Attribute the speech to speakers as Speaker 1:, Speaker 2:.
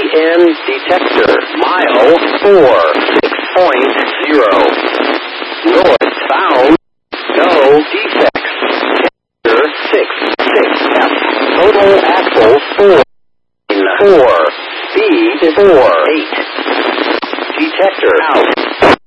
Speaker 1: EN detector. Mile 4, 6.0. Noise found. No defects. Temperature 6F. Total axle 4. Speed 4. 8. Detector out.